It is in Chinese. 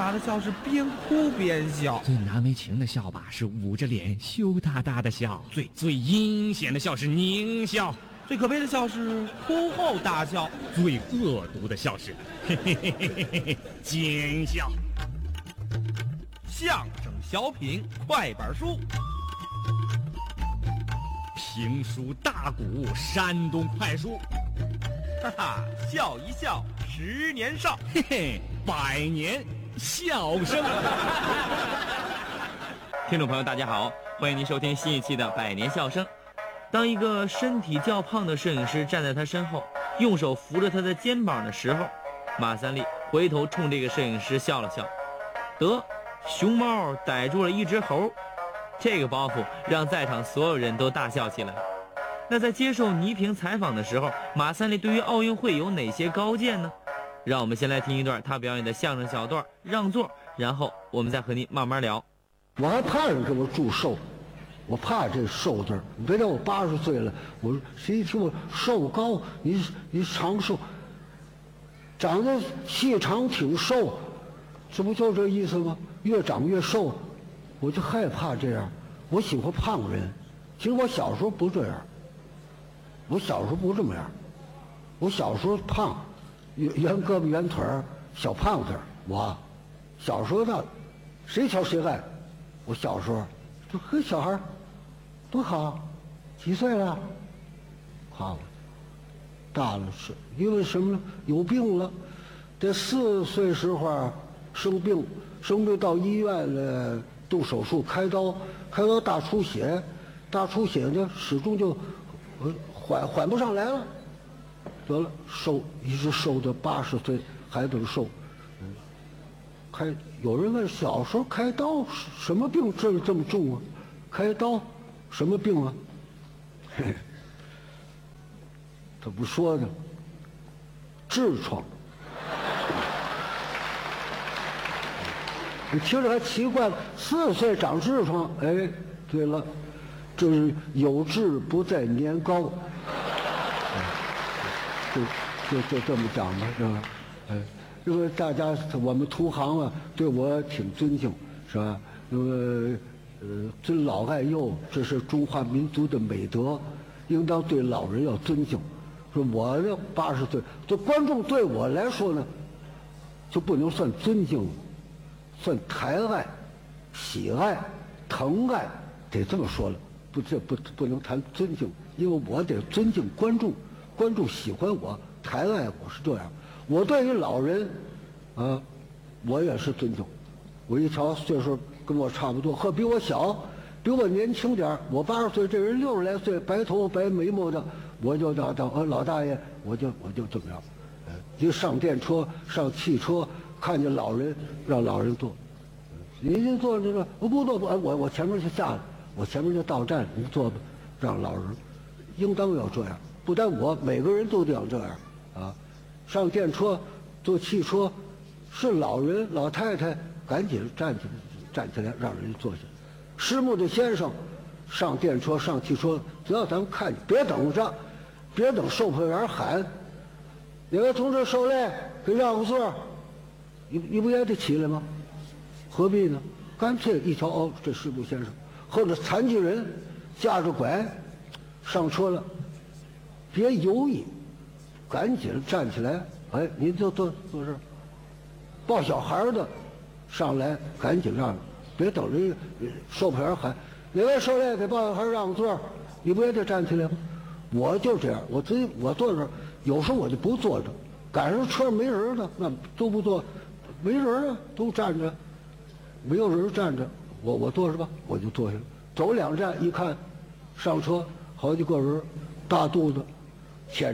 把的笑是边哭边笑， 最难为情的笑吧是捂着脸羞答答的笑，最阴险的笑是狞笑， 最可悲的笑是哭后大笑， 最恶毒的笑是嘿嘿嘿嘿嘿嘿奸笑。 相声小品快板书， 评书大鼓山东快书， 哈哈，笑一笑10年少， 嘿嘿，100年笑声。 听众朋友大家好，欢迎您收听新一期的100年笑声。当一个身体较胖的摄影师站在他身后，用手扶着他的肩膀的时候，马三立回头冲这个摄影师笑了笑。得，熊猫逮住了一只猴，这个包袱让在场所有人都大笑起来。那在接受倪萍采访的时候，马三立对于奥运会有哪些高见呢？让我们先来听一段他表演的相声小段《让座》，然后我们再和您慢慢聊。 我还怕人给我祝寿，我怕这寿字儿。别到我80岁了，我说谁听我寿高，你长寿，长得细长挺瘦，这不就这意思吗？越长越瘦，我就害怕这样。我喜欢胖人，其实我小时候不这样，我小时候不这么样，我小时候胖，圆胳膊圆腿儿，小胖子。我小时候呢，谁瞧谁爱。我小时候就和小孩多好，几岁了？夸我。大了是因为什么呢？有病了，这4岁时候生病到医院了，动手术开刀大出血呢，始终就缓不上来了。得了，一直瘦到80岁还能瘦。有人问小时候开刀什么病治这么重啊？开刀什么病啊？他不说呢，痔疮。你听着还奇怪了，4岁长痔疮，哎，对了，这是有志不在年高，就这么讲吧，是吧？哎。因为大家我们同行啊，对我挺尊敬，是吧？因为尊老爱幼，这是中华民族的美德，应当对老人要尊敬。说我这80岁，这观众对我来说呢，就不能算尊敬了，算抬爱、喜爱、疼爱，得这么说了。不能谈尊敬，因为我得尊敬观众，观众喜欢我，抬爱我是这样。我对于老人，我也是尊重。我一瞧岁数跟我差不多，比我小，比我年轻点我80岁，这人60来岁，白头白眉毛的，我就当老大爷，我就这么样。一上电车、上汽车，看见老人，让老人坐。您坐这个，我不坐，我前面就下来，我前面就到站，您坐吧，让老人，应当要这样。不但我，每个人都得要这样啊。上电车、坐汽车，是老人老太太，赶紧站起来，让人坐下。失目的先生，上电车、上汽车，只要咱们看见，别等着，别等售票员喊，哪位同志受累，给让个座，你不也得起来吗？何必呢？干脆一瞧，哦，这失目先生，或者残疾人，架着拐上车了，别犹豫。赶紧站起来，哎，您就坐这儿。抱小孩的上来，赶紧让，别等着售票员喊，哪位受累给抱小孩让座，你不也得站起来吗？我就这样，我坐这儿，有时候我就不坐着，赶上车上没人呢，那都不坐，没人啊，都站着，没有人站着，我坐着吧，我就坐下了。走2站一看，上车好几个人，大肚子。